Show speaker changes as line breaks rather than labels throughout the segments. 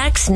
Wax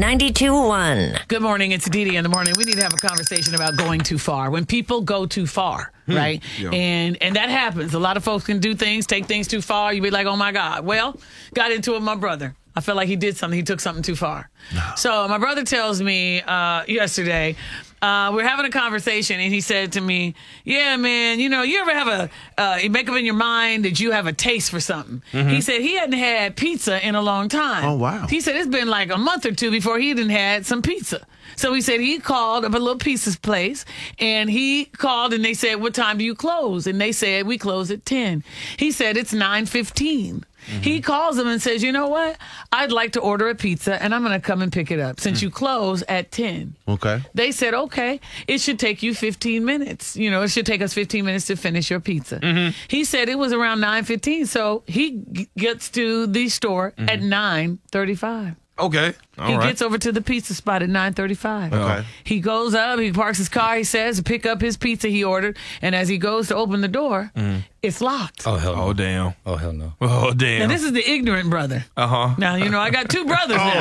92.1.
Good morning. It's Dee Dee in the morning. We need to have a conversation about going too far. When people go too far, right?
Yeah.
And that happens. A lot of folks can do things, take things too far. You be like, oh my God. Well, got into it with my brother. I felt like he did something. He took something too far. So my brother tells me yesterday, we're having a conversation, and he said to me, yeah, man, you ever have you make up in your mind that you have a taste for something. He said he hadn't had pizza in a long time.
Oh, wow.
He said it's been like a month or two before he hadn't had some pizza. So he said he called up a little pizza place, and he called, and they said, what time do you close? And they said, we close at 10. He said, it's 9:15. He calls them and says, you know what? I'd like to order a pizza, and I'm going to come and pick it up since you close at 10.
Okay.
They said, okay, it should take you 15 minutes. It should take us 15 minutes to finish your pizza. He said it was around 9:15, so he gets to the store at 9:35.
Okay.
He gets over to the pizza spot at 9:35.
Okay.
He goes up, he parks his car, he says, to pick up his pizza he ordered. And as he goes to open the door, it's locked.
Oh, hell no.
Oh, damn.
Oh, hell no.
Oh, damn.
And this is the ignorant brother.
Uh-huh.
Now, I got two brothers now.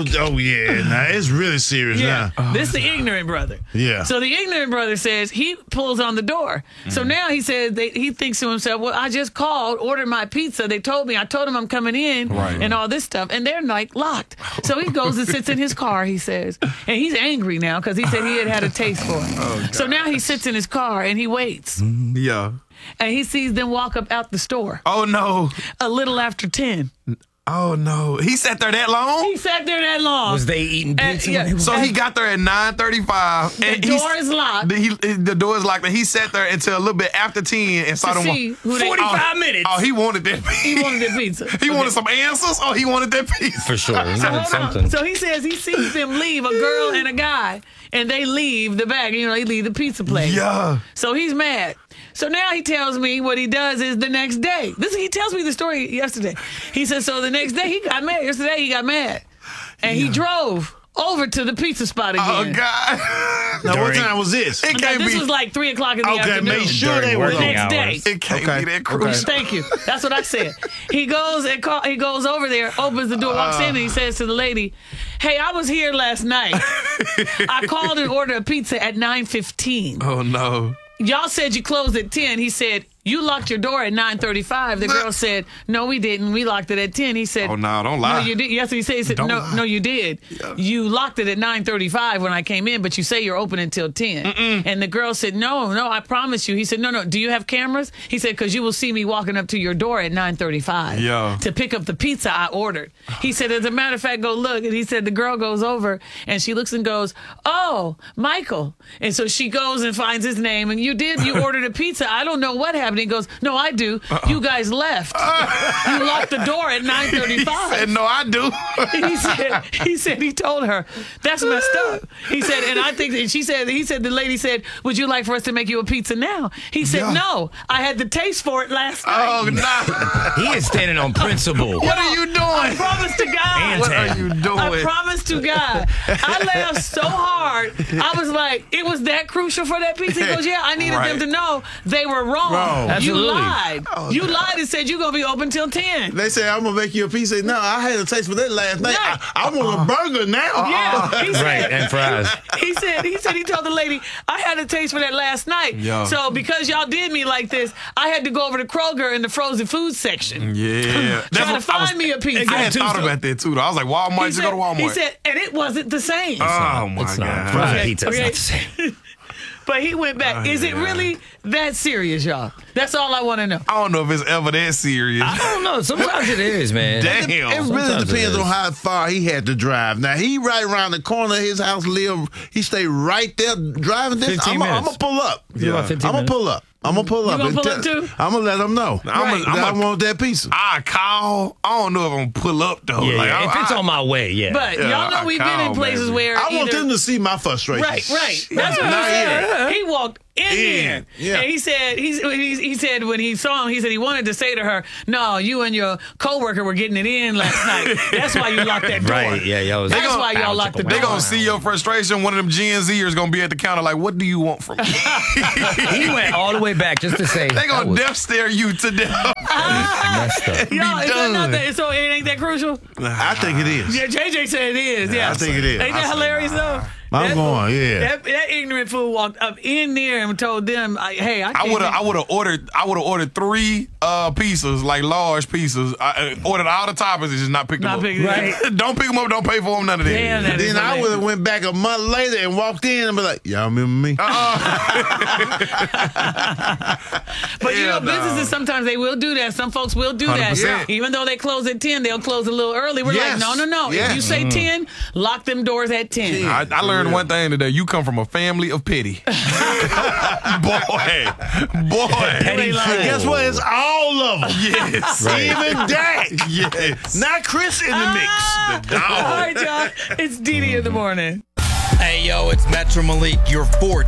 Yeah. Now it's really serious
Yeah,
now.
this is the ignorant brother.
Yeah.
So the ignorant brother says he pulls on the door. So now he says he thinks to himself, well, I just called, ordered my pizza. They told me, I told them I'm coming in and all this stuff. And they're like locked. So he goes and sits in his car, he says. And he's angry now because he said he had a taste for it. So now he sits in his car and he waits.
Yeah.
And he sees them walk up out the store
Oh, no.
a little after 10.
Oh, no. He sat there that long?
He sat there that long.
Was they eating pizza?
yeah.
when they were-
So he got there at 9:35.
The door is locked.
The door is locked, and he sat there until a little bit after 10 and saw them.
see who they-
45 minutes.
Oh, he wanted that pizza.
He wanted the pizza.
He wanted some answers. Oh, he wanted that pizza.
For sure. He
So
wanted
hold on.
something.
So he says he sees them leave, a girl and a guy, and they leave the bag. They leave the pizza place.
Yeah.
So he's mad. So now he tells me what he does is the next day. He tells me the story yesterday. He says, so the next day he got mad. Yesterday he got mad. And he drove over to the pizza spot again.
Oh, God.
Now, what time was this?
It can't
This
be.
was like 3 o'clock in the
Okay,
afternoon.
make sure they
During
were
The
working
next day.
hours.
It can't
Okay.
be that crucial.
Thank you. That's what I said. He goes he goes over there, opens the door, walks in, and he says to the lady, hey, I was here last night. I called and ordered a pizza at 9:15.
Oh, no.
Y'all said you closed at 10. He said, you locked your door at 9:35. The girl said, no, we didn't. We locked it at 10. He said,
Oh, no, don't lie.
no, you did. Yes, he said,
Don't
no,
lie.
no, you did. You locked it at 9:35 when I came in, but you say you're open until 10. And the girl said, no, I promise you. He said, no, do you have cameras? He said, because you will see me walking up to your door at 9:35
Yeah.
to pick up the pizza I ordered. He said, as a matter of fact, go look. And he said, the girl goes over and she looks and goes, oh, Michael. And so she goes and finds his name. And you ordered a pizza. I don't know what happened. He goes, no, I do. You guys left. You locked the door at 9:35.
Said, no, I do.
He said he told her that's messed up. He said, and I think that the lady said, would you like for us to make you a pizza now? He said,
Yeah.
no, I had the taste for it last night.
Oh, no.
He is standing on principle.
What are you doing?
I promise to God.
What are you doing?
I promise to God. I laughed so hard. I was like, it was that crucial for that pizza? He goes, yeah, I needed them to know they were wrong. You
Absolutely.
lied. You lied and said you're going to be open till 10.
They say, I'm going to make you a pizza. No, I had a taste for that last night.
Right.
I want a burger now.
Yeah. He said,
Right, and fries.
he told the lady, I had a taste for that last night.
Yeah.
So because y'all did me like this, I had to go over to Kroger in the frozen food section.
Yeah.
Trying to find me a pizza.
I had thought about that, too, though. I was like, Walmart, just go to Walmart.
He said, and it wasn't the same.
oh, my
It's
God.
not. Fries
Okay,
pizza is
okay.
not the same.
But he went back. Is it really that serious, y'all? That's all I want to know.
I don't know if it's ever that serious.
I don't know. Sometimes it is, man.
Damn.
It really
Sometimes it
depends
is.
on how far he had to drive. Now, he right around the corner of his house, he stay right there driving this.
15
I'm
minutes.
going to pull up.
You about 15
I'm going
minutes?
to pull up. I'm going to pull up.
gonna
and
pull up too?
I'm going to let them know.
Right.
I want that pizza.
I call. I don't know if I'm going to pull up, though.
Yeah,
Like,
yeah. If it's
I-
on my way, yeah.
But y'all know
I
we've been in
call,
places
baby.
where
I want
either-
them to see my frustration.
Right. That's what he
Not
said.
here.
He walked there.
Yeah.
And he said he said when he saw him, he said he wanted to say to her, "No, you and your coworker were getting it in last night. That's why you locked that door.
Right, yeah, y'all was-
That's why y'all locked the door."
They gonna see your frustration. One of them Gen Zers gonna be at the counter like, "What do you want from me?"
He went all the way back just to say
They
that
gonna
was
death stare you to death.
messed up.
Y'all, is that not
done.
that? So it ain't that crucial?
I think it is.
Yeah, JJ said it is. Yeah,
I think it is.
Ain't that hilarious though?
I'm
That
going,
fool-
yeah.
That ignorant fool walked up in there and told them, "Hey,
I would have ordered 3 pieces, like large pieces. I ordered all the toppings and just not picked them
Not
up.
picked them up. Right.
Don't pick them up. Don't pay for them. None of that.
Damn, that is
Then I would have
hilarious.
went back a month later and walked in and be like, y'all remember me?
But you know,
Hell no.
businesses sometimes they will do that. Some folks will do that.
100%.
Even though they close at 10, they'll close a little early. We're
Yes.
like, no.
Yes.
If you say 10, lock them doors at 10.
I learned one thing today. You come from a family of pity. boy.
Petty line.
Guess what? It's all of them.
Yes.
Even that.
Yes.
Not Chris in the mix. The
All
dog.
right, y'all. It's Dee Dee in the morning.
Hey, yo, it's Metro Malik, your 4